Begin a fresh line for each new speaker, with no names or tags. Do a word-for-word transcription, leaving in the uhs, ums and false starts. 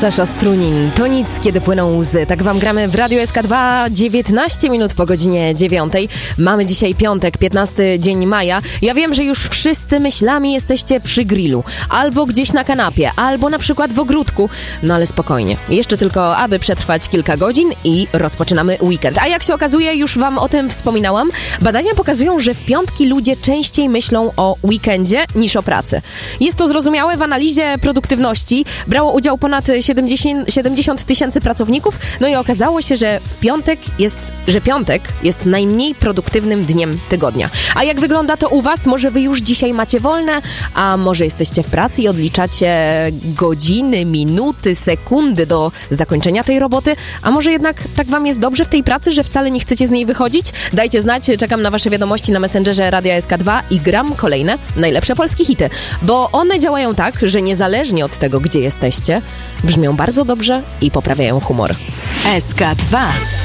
Sasza Strunin, to nic, kiedy płyną łzy. Tak wam gramy w Radio S K dwa, dziewiętnaście minut po godzinie dziewiątej. Mamy dzisiaj piątek, piętnasty dzień maja. Ja wiem, że już wszyscy myślami jesteście przy grillu, albo gdzieś na kanapie, albo na przykład w ogródku. No ale spokojnie. Jeszcze tylko, aby przetrwać kilka godzin i rozpoczynamy weekend. A jak się okazuje, już wam o tym wspominałam, badania pokazują, że w piątki ludzie częściej myślą o weekendzie niż o pracy. Jest to zrozumiałe. W analizie produktywności brało udział ponad siedemdziesiąt tysięcy pracowników, no i okazało się, że w piątek jest, że piątek jest najmniej produktywnym dniem tygodnia. A jak wygląda to u was? Może wy już dzisiaj macie wolne, a może jesteście w pracy i odliczacie godziny, minuty, sekundy do zakończenia tej roboty, a może jednak tak wam jest dobrze w tej pracy, że wcale nie chcecie z niej wychodzić? Dajcie znać, czekam na wasze wiadomości na Messengerze Radia S K dwa i gram kolejne najlepsze polskie hity, bo one działają tak, że niezależnie od tego, gdzie jesteście, brzmią bardzo dobrze i poprawiają humor.
S K dwa.